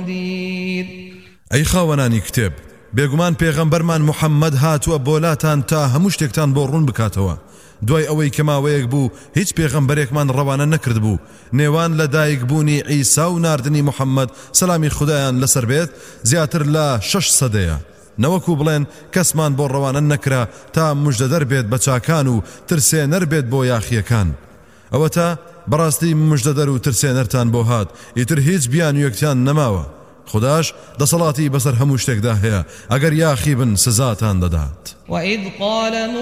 قدير. أي خاونانی کتێب بێگومان پێغەمبەرمان محەممەد هاتووە بۆلاتان تا هەموو شتێکتان بۆ ڕوون بکاتەوە دوای ئەوەی کە ماوەیەک بوو هیچ پێغەمبەرێکمان ڕەوانە نەکرد بوو نێوان لە دایک بوونی عیسا و ناردنی محەممەد سەلامی خوددایان لەسەر بێت زیاتر لە 6 سەدەیە نەوەکو بڵێن کەسمان بۆ ڕەوانە نەکرا تا موژدە دەربێت بە چاکان و ترسێنەر بێت بۆ یاخیەکان ئەوە تا بەڕاستی موژدە دەر و ترسێنەرتان بۆ هات ئیتر هیچ بیان و یەکتیان نەماوە خداش دەسەڵاتی بەسەر هەموو شتێکدا هەیە ئەگەر یاخی بن سزاتان دەدات. وإذ قال